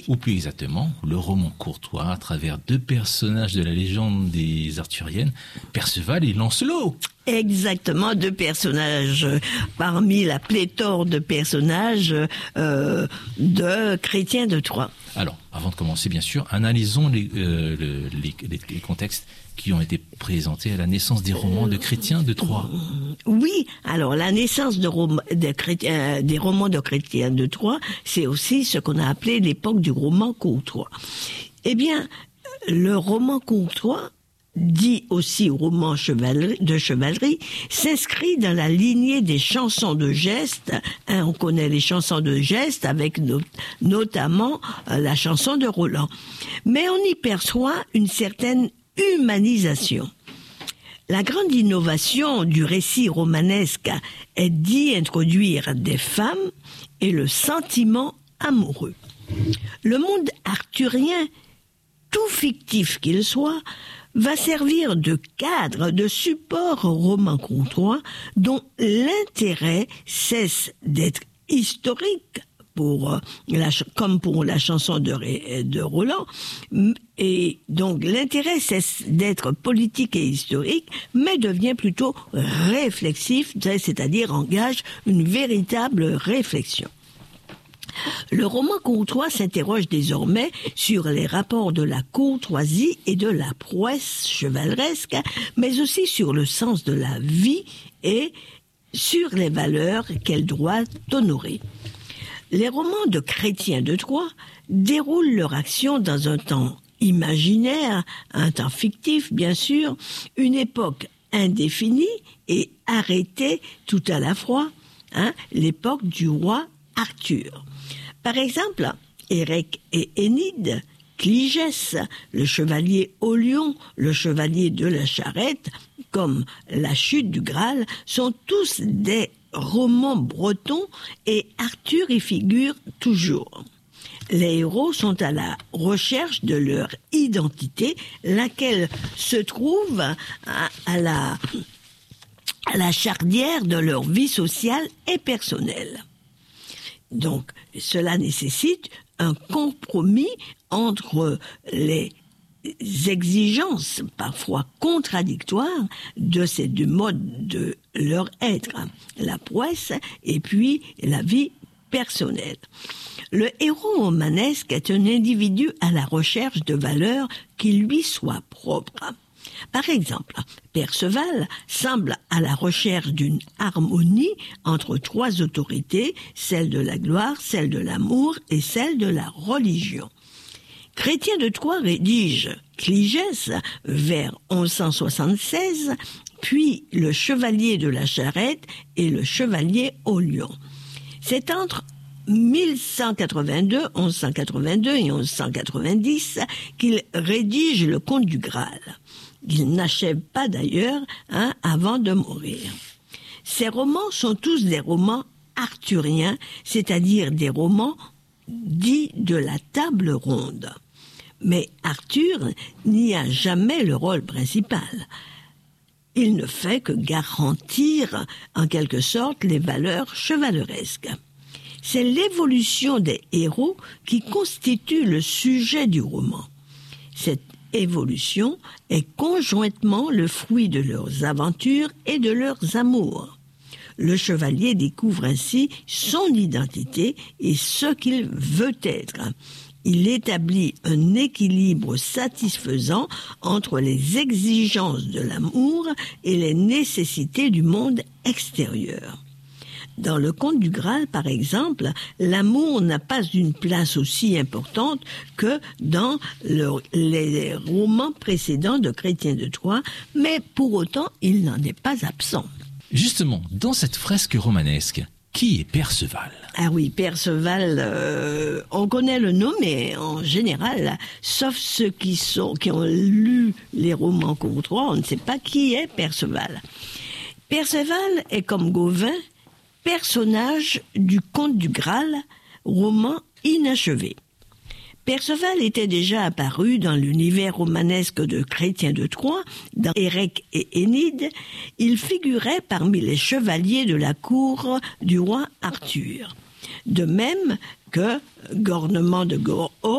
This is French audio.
ou plus exactement, le roman courtois à travers deux personnages de la légende des Arthuriennes, Perceval et Lancelot. Exactement, deux personnages parmi la pléthore de personnages de Chrétien de Troyes. Alors, avant de commencer, bien sûr, analysons les contextes qui ont été présentés à la naissance des romans de Chrétien de Troyes. Oui, alors la naissance des romans de Chrétien de Troyes, c'est aussi ce qu'on a appelé l'époque du roman courtois. Eh bien, le roman courtois, dit aussi roman de chevalerie, s'inscrit dans la lignée des chansons de geste. On connaît les chansons de geste avec notamment la chanson de Roland. Mais on y perçoit une certaine humanisation. La grande innovation du récit romanesque est d'y introduire des femmes et le sentiment amoureux. Le monde arthurien, tout fictif qu'il soit, va servir de cadre, de support au roman courtois dont l'intérêt cesse d'être historique, comme pour la chanson de Roland, et donc l'intérêt cesse d'être politique et historique, mais devient plutôt réflexif, c'est-à-dire engage une véritable réflexion. Le roman courtois s'interroge désormais sur les rapports de la courtoisie et de la prouesse chevaleresque, mais aussi sur le sens de la vie et sur les valeurs qu'elle doit honorer. Les romans de Chrétien de Troyes déroulent leur action dans un temps imaginaire, un temps fictif bien sûr, une époque indéfinie et arrêtée tout à la fois, l'époque du roi Arthur. Par exemple, Érec et Énide, Cligès, le chevalier au lion, le chevalier de la charrette, comme la chute du Graal, sont tous des romans bretons et Arthur y figure toujours. Les héros sont à la recherche de leur identité, laquelle se trouve à la charnière de leur vie sociale et personnelle. Donc, cela nécessite un compromis entre les exigences parfois contradictoires de ces deux modes de leur être, la prouesse et puis la vie personnelle. Le héros romanesque est un individu à la recherche de valeurs qui lui soient propres. Par exemple, Perceval semble à la recherche d'une harmonie entre trois autorités, celle de la gloire, celle de l'amour et celle de la religion. Chrétien de Troyes rédige Cligès vers 1176, puis le chevalier de la charrette et le chevalier au lion. C'est entre 1182 et 1190 qu'il rédige le Conte du Graal. Il n'achève pas d'ailleurs avant de mourir. Ces romans sont tous des romans arthuriens, c'est-à-dire des romans dits de la table ronde. Mais Arthur n'y a jamais le rôle principal. Il ne fait que garantir, en quelque sorte, les valeurs chevaleresques. C'est l'évolution des héros qui constitue le sujet du roman. Cette évolution est conjointement le fruit de leurs aventures et de leurs amours. Le chevalier découvre ainsi son identité et ce qu'il veut être. Il établit un équilibre satisfaisant entre les exigences de l'amour et les nécessités du monde extérieur. Dans le Conte du Graal, par exemple, l'amour n'a pas une place aussi importante que dans les romans précédents de Chrétien de Troyes, mais pour autant, il n'en est pas absent. Justement, dans cette fresque romanesque, qui est Perceval ? Ah oui, Perceval, on connaît le nom, mais en général, sauf ceux qui ont lu les romans courtois, on ne sait pas qui est Perceval. Perceval est comme Gauvin, personnage du Conte du Graal, roman inachevé. Perceval était déjà apparu dans l'univers romanesque de Chrétien de Troyes, dans Érec et Énide. Il figurait parmi les chevaliers de la cour du roi Arthur. De même que Gornement de Gorhaut